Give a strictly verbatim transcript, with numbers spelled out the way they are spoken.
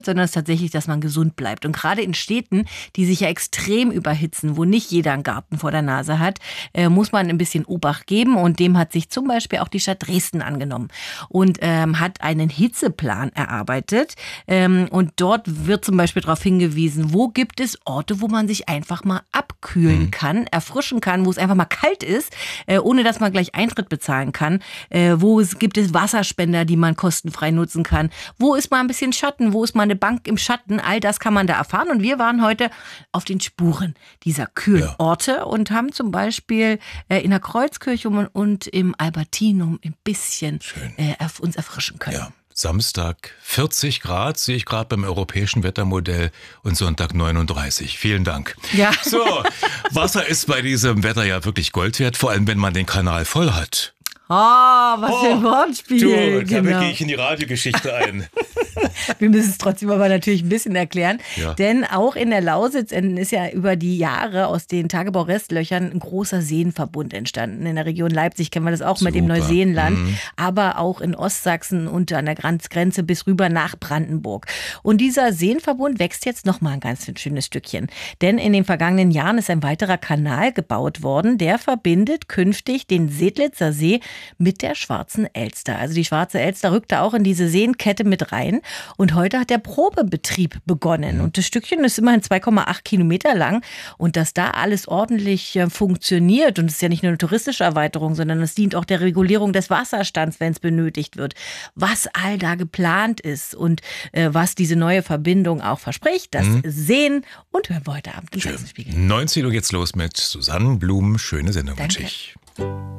sondern es ist tatsächlich, dass man gesund bleibt. Und gerade in Städten, die sich ja extrem überhitzen, wo nicht jeder einen Garten vor der Nase hat, äh, muss man ein bisschen Obacht geben. Und dem hat sich zum Beispiel auch die Stadt Dresden angenommen und ähm, hat einen Hitzeplan erarbeitet. Ähm, und dort wird zum Beispiel darauf hingewiesen, wo gibt es Orte, wo man sich einfach mal abkühlen mhm. kann, erfrischen kann, wo es einfach mal kalt ist, äh, ohne dass man gleich Eintritt bezahlen kann. Äh, wo es gibt es Wasserspender, die man kostenfrei nutzen kann. Wo ist mal ein bisschen Schatten, wo ist mal eine Bank im Schatten, all das kann man da erfahren. Und wir waren heute auf den Spuren dieser kühlen ja. Orte und haben zum Beispiel äh, in der Kreuzkirche und im Albertinum ein bisschen äh, uns erfrischen können. Ja. Samstag vierzig Grad, sehe ich gerade beim europäischen Wettermodell, und Sonntag neununddreißig. Vielen Dank. Ja. So, Wasser ist bei diesem Wetter ja wirklich Gold wert, vor allem wenn man den Kanal voll hat. Oh, was für ein Oh, Wortspiel. Du, genau. damit gehe ich in die Radiogeschichte ein. Wir müssen es trotzdem aber natürlich ein bisschen erklären, ja. denn auch in der Lausitz ist ja über die Jahre aus den Tagebaurestlöchern ein großer Seenverbund entstanden. In der Region Leipzig kennen wir das auch Super. mit dem Neuseenland, mhm. aber auch in Ostsachsen und an der Grenze bis rüber nach Brandenburg. Und dieser Seenverbund wächst jetzt nochmal ein ganz schönes Stückchen, denn in den vergangenen Jahren ist ein weiterer Kanal gebaut worden, der verbindet künftig den Sedlitzer See mit der Schwarzen Elster. Also die Schwarze Elster rückt da auch in diese Seenkette mit rein. Und heute hat der Probebetrieb begonnen. Und das Stückchen ist immerhin zwei Komma acht Kilometer lang. Und dass da alles ordentlich äh, funktioniert, und es ist ja nicht nur eine touristische Erweiterung, sondern es dient auch der Regulierung des Wasserstands, wenn es benötigt wird. Was all da geplant ist und äh, was diese neue Verbindung auch verspricht, das mhm. sehen und hören wir heute Abend im Sachsenspiegel. neunzehn Uhr geht's los mit Susanne Blum. Schöne Sendung wünsche ich.